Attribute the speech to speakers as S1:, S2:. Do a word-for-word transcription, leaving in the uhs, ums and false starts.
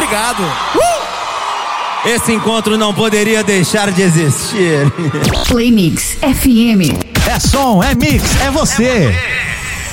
S1: Obrigado.
S2: Uh! Esse encontro não poderia deixar de existir.
S3: Play Mix F M.
S4: É som, é mix, é você. É você.